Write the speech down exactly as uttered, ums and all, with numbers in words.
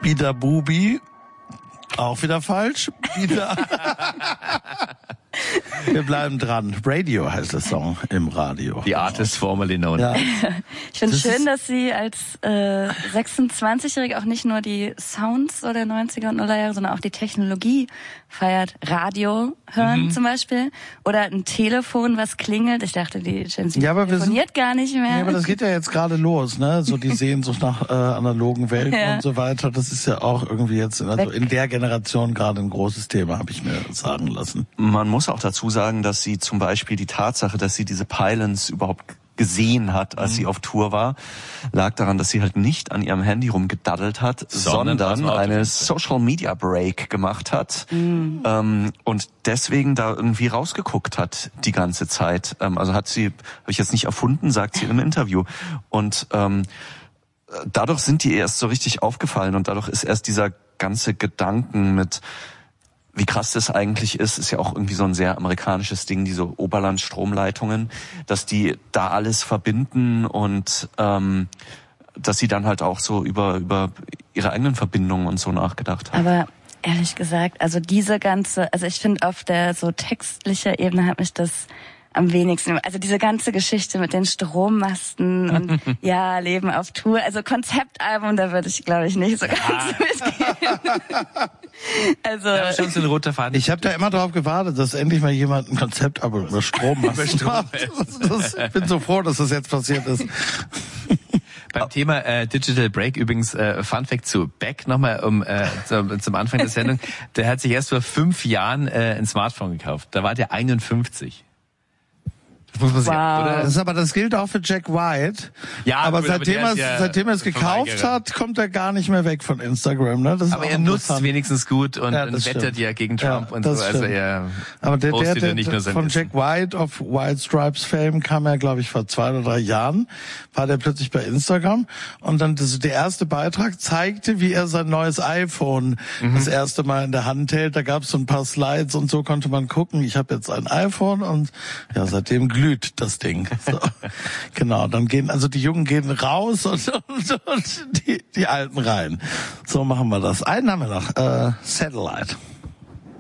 Bida Bubi, auch wieder falsch. Bida. Wir bleiben dran. Radio heißt der Song im Radio. The artist formerly known. Ja. Ich finde es Das schön, ist- dass sie als äh, sechsundzwanzigjährige auch nicht nur die Sounds so der neunziger und Nullerjahre, sondern auch die Technologie feiert. Radio hören Mhm. zum Beispiel oder ein Telefon, was klingelt. Ich dachte, die Gen Z Ja, aber wir sind- telefoniert gar nicht mehr. Ja, aber das geht ja jetzt gerade los, ne? So die Sehnsucht nach äh, analogen Welten Ja. und so weiter. Das ist ja auch irgendwie jetzt, also Weg. in der Generation gerade ein großes Thema, habe ich mir sagen lassen. Man muss auch dazu sagen, dass sie zum Beispiel die Tatsache, dass sie diese Pylons überhaupt gesehen hat, als Mhm. sie auf Tour war, lag daran, dass sie halt nicht an ihrem Handy rumgedaddelt hat, Sondern sondern, das war eine Autofenster. Social Media Break gemacht hat Mhm. ähm, und deswegen da irgendwie rausgeguckt hat die ganze Zeit. Ähm, also hat sie, habe ich jetzt nicht erfunden, sagt sie im Interview. Und ähm, dadurch sind die erst so richtig aufgefallen und dadurch ist erst dieser ganze Gedanken mit wie krass das eigentlich ist, ist ja auch irgendwie so ein sehr amerikanisches Ding, diese Oberland-Stromleitungen, dass die da alles verbinden und ähm, dass sie dann halt auch so über über ihre eigenen Verbindungen und so nachgedacht haben. Aber ehrlich gesagt, also diese ganze, also ich finde auf der so textlicher Ebene hat mich das am wenigsten, also diese ganze Geschichte mit den Strommasten und ja, Leben auf Tour, also Konzeptalbum, da würde ich glaube ich nicht so ganz mitgehen. Also Da ist schon so ein roter Faden. Ich habe da immer drauf gewartet, dass endlich mal jemand ein Konzept aber über Strom macht. Über Strom. Das, das, ich bin so froh, dass das jetzt passiert ist. Beim Thema äh, Digital Break übrigens äh, Fun Fact zu Beck nochmal um äh, zum, zum Anfang der Sendung. Der hat sich erst vor fünf Jahren äh, ein Smartphone gekauft. Da war der einundfünfzig. Das muss man sich, Wow. oder? Das ist aber, das gilt auch für Jack White. Ja, aber gut, aber seitdem der er ist ja seitdem er es gekauft Verweigerer. hat, kommt er gar nicht mehr weg von Instagram. Ne? Das ist Aber auch er nutzt interessant. wenigstens gut und, Ja, und das wettert stimmt. ja gegen Trump Ja, und das so. Also stimmt. er Aber der, der, postet der, ja nicht nur sein von Wissen. Jack White auf White Stripes Fame kam er, glaube ich, vor zwei oder drei Jahren, war der plötzlich bei Instagram und dann das, der erste Beitrag zeigte, wie er sein neues iPhone Mhm. das erste Mal in der Hand hält. Da gab es so ein paar Slides und so konnte man gucken. Ich habe jetzt ein iPhone und ja, seitdem glüht das Ding. So. Genau, dann gehen, also die Jungen gehen raus und, und, und die, die Alten rein. So machen wir das. Einen haben wir noch, äh, Satellite.